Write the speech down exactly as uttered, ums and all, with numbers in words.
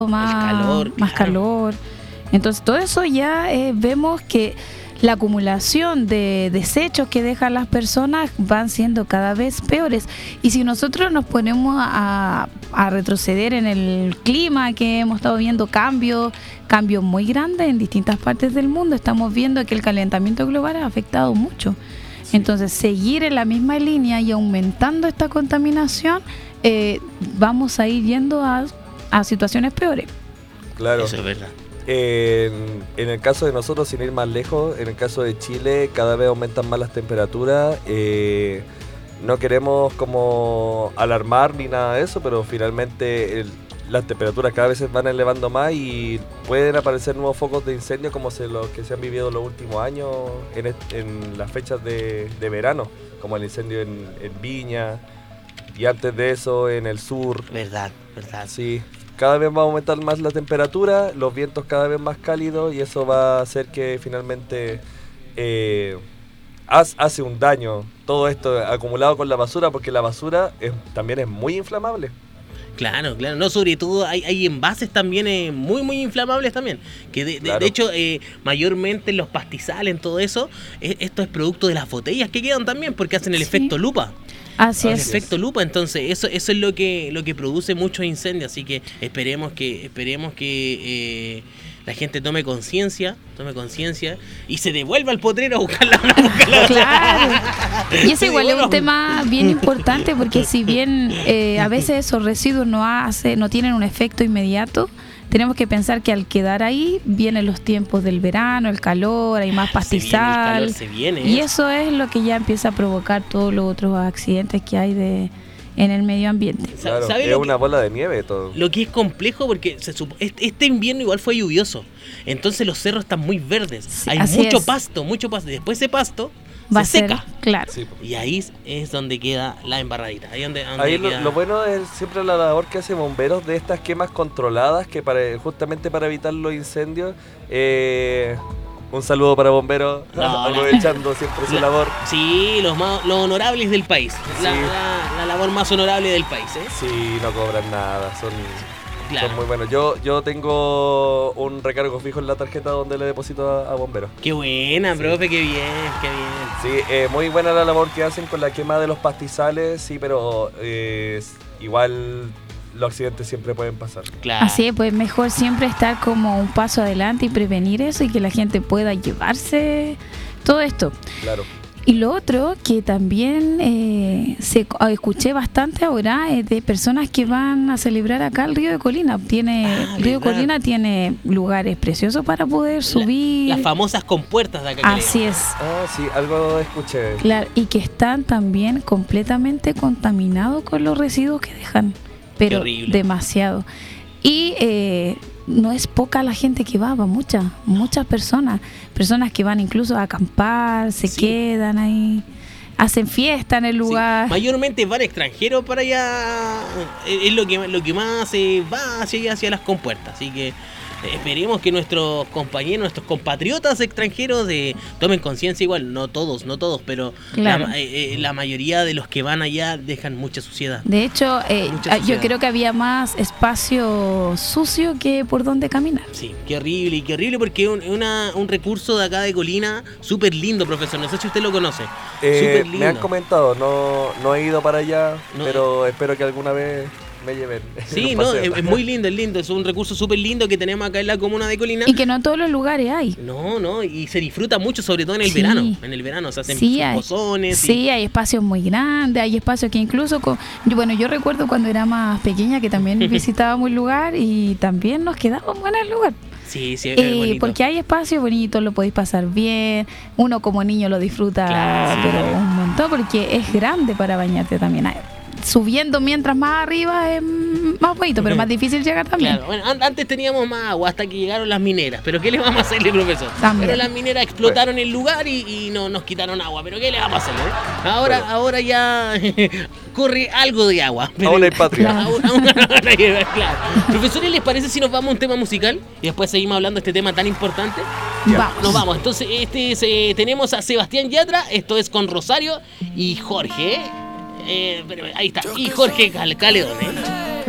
más calor, más claro. calor. Entonces todo eso ya eh, vemos que la acumulación de desechos que dejan las personas van siendo cada vez peores. Y si nosotros nos ponemos a, a retroceder en el clima, que hemos estado viendo cambios, cambios muy grandes en distintas partes del mundo, estamos viendo que el calentamiento global ha afectado mucho. Entonces, seguir en la misma línea y aumentando esta contaminación, eh, vamos a ir yendo a, a situaciones peores. Claro. Eso es verdad. En, en el caso de nosotros, sin ir más lejos, en el caso de Chile, cada vez aumentan más las temperaturas. Eh, no queremos como alarmar ni nada de eso, pero finalmente el, las temperaturas cada vez se van elevando más y pueden aparecer nuevos focos de incendio como se, los que se han vivido los últimos años en, est- en las fechas de, de verano, como el incendio en, en Viña y antes de eso en el sur. Verdad, verdad. Sí, cada vez va a aumentar más la temperatura, los vientos cada vez más cálidos y eso va a hacer que finalmente eh, haz- hace un daño todo esto acumulado con la basura, porque la basura es- también es muy inflamable. Claro, claro, no, sobre todo hay, hay envases también eh, muy, muy inflamables también, que de, de- Claro. de hecho eh, mayormente en los pastizales, en todo eso, eh, esto es producto de las botellas que quedan también, porque hacen el Sí. efecto lupa, Así el es. efecto lupa, entonces eso eso es lo que lo que produce muchos incendios, así que esperemos que esperemos que eh, la gente tome conciencia, tome conciencia y se devuelva al potrero a buscar la, a buscar la- Claro. Y ese Se igual es un devuelva. tema bien importante, porque si bien eh, a veces esos residuos no hace, no tienen un efecto inmediato, tenemos que pensar que al quedar ahí vienen los tiempos del verano, el calor, hay más Se viene el calor, pastizal, se viene, y ¿eh? eso es lo que ya empieza a provocar todos los otros accidentes que hay de en el medio ambiente. Sa- Claro, ¿sabe es lo que- una bola de nieve todo. Lo que es complejo porque se supo- este, este invierno igual fue lluvioso, entonces los cerros están muy verdes, Sí, hay así mucho es. pasto, mucho pasto, y después ese pasto Va a se ser, seca. claro. Sí, po. Y ahí es donde queda la embarradita. Ahí donde, donde Ahí lo, queda- lo bueno es siempre la labor que hace bomberos de estas quemas controladas, que para justamente para evitar los incendios. eh, un saludo para bomberos, No, no. aprovechando siempre su La- labor. Sí, los, más, los honorables del país. La, Sí. la- la labor más honorable del país, ¿eh? Sí, no cobran nada, son, Claro. son muy buenos. Yo, yo tengo un recargo fijo en la tarjeta donde le deposito a, a bomberos. Qué buena, Sí. profe, qué bien, qué bien. Sí, eh, muy buena la labor que hacen con la quema de los pastizales, sí, pero eh, es- igual los accidentes siempre pueden pasar. Claro. Así es, pues mejor siempre estar como un paso adelante y prevenir eso y que la gente pueda llevarse todo esto. Claro. Y lo otro que también eh, se ah, escuché bastante ahora es de personas que van a celebrar acá el Río de Colina. Tiene Ah, Río de verdad. Colina tiene lugares preciosos para poder subir. Las famosas compuertas de acá. que le Así llaman. es. Ah, sí, algo escuché. Claro, y que están también completamente contaminados con los residuos que dejan, pero horrible. demasiado. Y eh, no es poca la gente que va, va muchas, muchas personas, personas que van incluso a acampar, se Sí. quedan ahí, hacen fiesta en el Sí, lugar. mayormente van extranjeros para allá, es es lo que lo que más se va hacia allá, hacia las compuertas, así que eh, esperemos que nuestros compañeros, nuestros compatriotas extranjeros eh, tomen conciencia igual, no todos, no todos, pero Claro. la, eh, eh, la mayoría de los que van allá dejan mucha suciedad. De hecho, eh, Mucha ah, yo suciedad. creo que había más espacio sucio que por donde caminar. Sí, qué horrible, y qué horrible porque es un, es una- un recurso de acá de Colina súper lindo, profesor, no sé si usted lo conoce. Eh, Súper me han lindo. comentado, no, no he ido para allá, No. pero espero que alguna vez me lleven. Sí, en un no, paseo. es, es muy lindo, es lindo, es un recurso súper lindo que tenemos acá en la comuna de Colina. Y que no en todos los lugares hay. No, no, y se disfruta mucho, sobre todo en el Sí. verano. En el verano se hacen Sí, sus hay, pozones. y- sí, hay espacios muy grandes, hay espacios que incluso, con, yo, bueno, yo recuerdo cuando era más pequeña que también visitábamos el lugar y también nos quedábamos en el lugar. sí, sí, es Eh, bonito. porque hay espacios bonitos, lo podéis pasar bien, uno como niño lo disfruta, Claro. pero un montón, porque es grande para bañarte también. Hay- Subiendo mientras más arriba es más bonito, pero más difícil llegar también. Claro, bueno, an- antes teníamos más agua hasta que llegaron las mineras, pero ¿qué le vamos a hacerle, profesor? También. Pero las mineras explotaron el lugar y, y no, nos quitaron agua, pero ¿qué le vamos a hacerle? eh? Ahora, Bueno. ahora ya corre algo de agua. pero- Aún hay patria. Aún- aún- aún hay- claro. Profesores, ¿les parece si nos vamos a un tema musical? Y después seguimos hablando de este tema tan importante. Ya. Vamos. Nos vamos, entonces este es, eh, tenemos a Sebastián Yatra, esto es con Rosario y Jorge, ¿eh? Eh, pero ahí está, y Jorge Cal- Caledón, ¿eh?